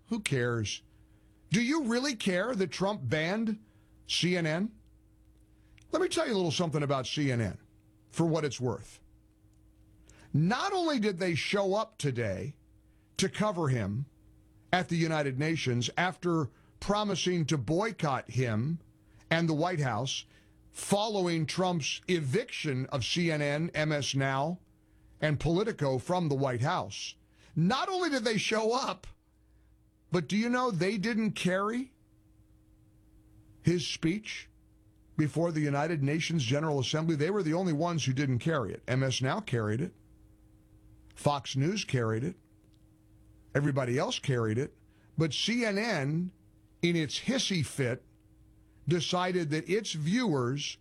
Who cares? Do you really care that Trump banned CNN? Let me tell you a little something about CNN, for what it's worth. Not only did they show up today to cover him at the United Nations after promising to boycott him and the White House following Trump's eviction of CNN, MS Now, and Politico from the White House. Not only did they show up, but do you know they didn't carry his speech before the United Nations General Assembly? They were the only ones who didn't carry it. MS Now carried it. Fox News carried it. Everybody else carried it. But CNN, in its hissy fit, decided that its viewers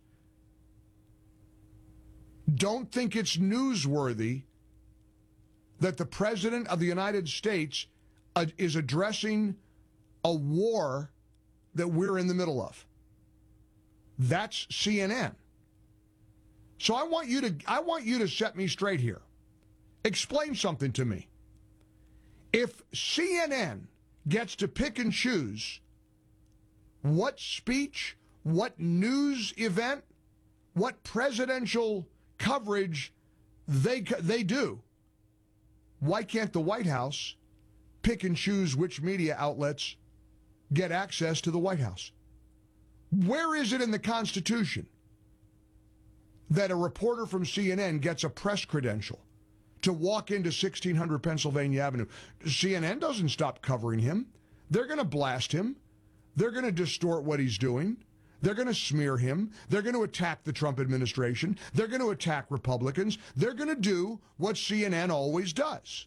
don't think it's newsworthy that the President of the United States is addressing a war that we're in the middle of. That's CNN. So I want you to set me straight here. Explain something to me. If CNN gets to pick and choose what speech, what news event, what presidential coverage they do, why can't the White House pick and choose which media outlets get access to the White House? Where is it in the Constitution that a reporter from CNN gets a press credential to walk into 1600 Pennsylvania Avenue? CNN doesn't stop covering him. They're going to blast him. They're going to distort what he's doing. They're going to smear him. They're going to attack the Trump administration. They're going to attack Republicans. They're going to do what CNN always does.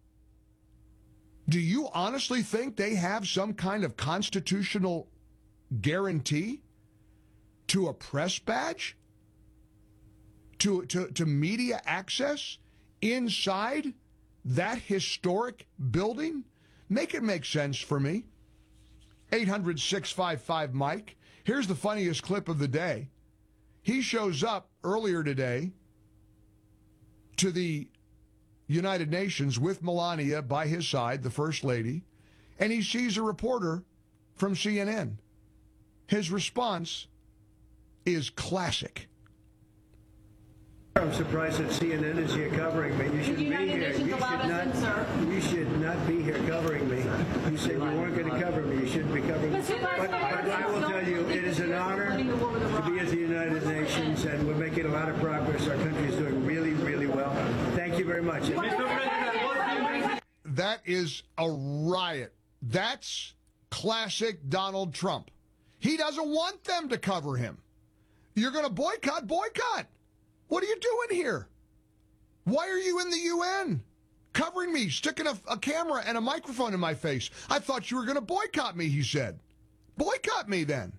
Do you honestly think they have some kind of constitutional guarantee to a press badge? To media access inside that historic building? Make it make sense for me. 800-655-MIKE. Here's the funniest clip of the day. He shows up earlier today to the United Nations with Melania by his side, the First Lady, and he sees a reporter from CNN. His response is classic. I'm surprised that CNN is here covering me. You shouldn't be here. You should not be here covering me. You said you weren't going to cover me. You shouldn't be covering me. But I will tell you, it is an honor to be at the United Nations, and we're making a lot of progress. Our country is doing really, really well. Thank you very much. That is a riot. That's classic Donald Trump. He doesn't want them to cover him. You're going to boycott? Boycott. What are you doing here? Why are you in the UN covering me, sticking a camera and a microphone in my face? I thought you were going to boycott me, he said. Boycott me then.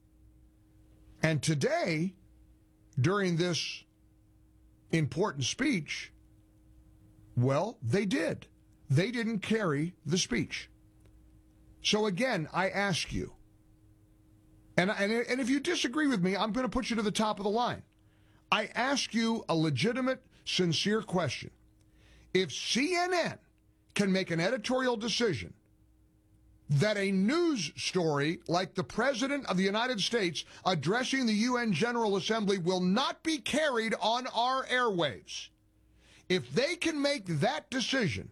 And today, during this important speech, well, they did. They didn't carry the speech. So again, I ask you, and if you disagree with me, I'm going to put you to the top of the line. I ask you a legitimate, sincere question. If CNN can make an editorial decision that a news story like the President of the United States addressing the UN General Assembly will not be carried on our airwaves, if they can make that decision,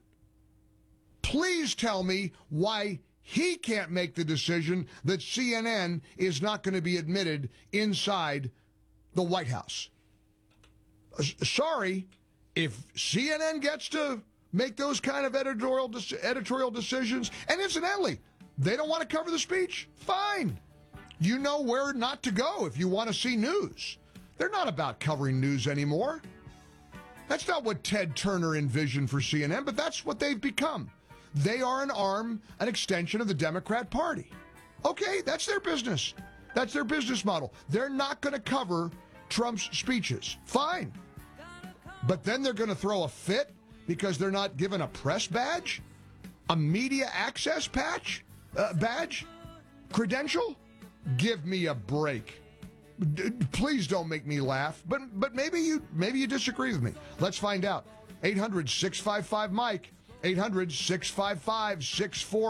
please tell me why he can't make the decision that CNN is not going to be admitted inside the White House. Sorry, if CNN gets to make those kind of editorial decisions, and incidentally, they don't want to cover the speech, fine. You know where not to go if you want to see news. They're not about covering news anymore. That's not what Ted Turner envisioned for CNN, but that's what they've become. They are an arm, an extension of the Democrat Party. Okay, that's their business. That's their business model. They're not going to cover Trump's speeches. Fine. But then they're going to throw a fit because they're not given a press badge? A media access badge? Credential? Give me a break. Please don't make me laugh. But maybe you disagree with me. Let's find out. 800-655-MIKE. 800-655-64